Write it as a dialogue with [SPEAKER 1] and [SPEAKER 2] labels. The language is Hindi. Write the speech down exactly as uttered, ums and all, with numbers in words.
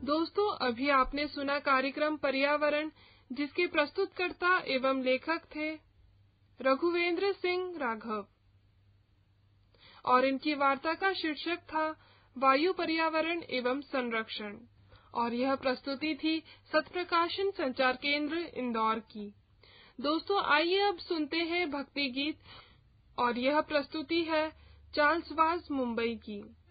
[SPEAKER 1] दोस्तों, अभी आपने सुना कार्यक्रम पर्यावरण, जिसके प्रस्तुतकर्ता एवं लेखक थे रघुवेंद्र सिंह राघव, और इनकी वार्ता का शीर्षक था वायु पर्यावरण एवं संरक्षण, और यह प्रस्तुति थी सत्प्रकाशन संचार केंद्र इंदौर की। दोस्तों, आइए अब सुनते हैं भक्ति गीत, और यह प्रस्तुति है चार्ल्स वाज मुंबई की।